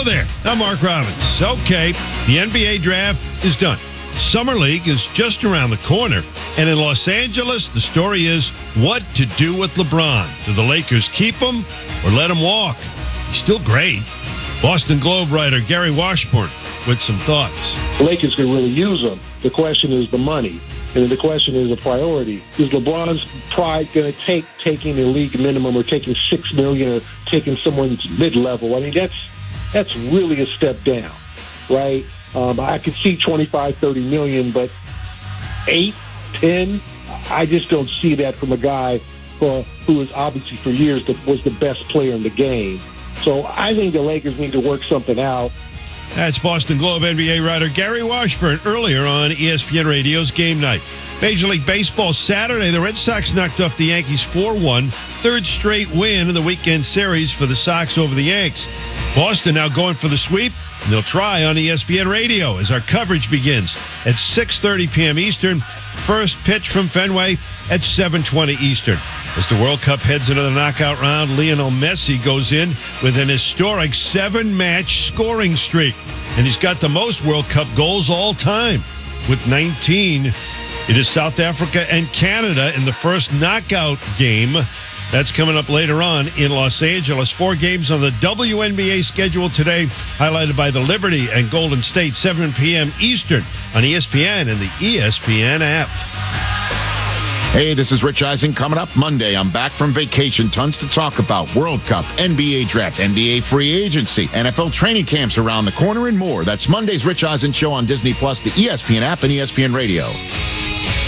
there. I'm Mark Robbins. Okay, the NBA draft is done. Summer League is just around the corner. And in Los Angeles, the story is what to do with LeBron. Do the Lakers keep him or let him walk? He's still great. Boston Globe writer Gary Washburn with some thoughts. The Lakers can really use him. The question is the money. And the question is a priority. Is LeBron's pride going to take taking the league minimum or taking $6 million or taking someone's mid-level? I mean, that's really a step down, right? I could see 25, 30 million, but 8, 10, I just don't see that from a guy who is obviously for years was the best player in the game. So I think the Lakers need to work something out. That's Boston Globe NBA writer Gary Washburn earlier on ESPN Radio's Game Night. Major League Baseball Saturday, the Red Sox knocked off the Yankees 4-1, third straight win in the weekend series for the Sox over the Yanks. Boston now going for the sweep, and they'll try on ESPN Radio as our coverage begins at 6:30 p.m. Eastern. First pitch from Fenway at 7:20 Eastern. As the World Cup heads into the knockout round, Lionel Messi goes in with an historic 7-match scoring streak. And he's got the most World Cup goals all time with 19. It is South Africa and Canada in the first knockout game. That's coming up later on in Los Angeles. 4 games on the WNBA schedule today, highlighted by the Liberty and Golden State, 7 p.m. Eastern on ESPN and the ESPN app. Hey, this is Rich Eisen. Coming up Monday, I'm back from vacation. Tons to talk about. World Cup, NBA draft, NBA free agency, NFL training camps around the corner, and more. That's Monday's Rich Eisen Show on Disney+, the ESPN app, and ESPN Radio.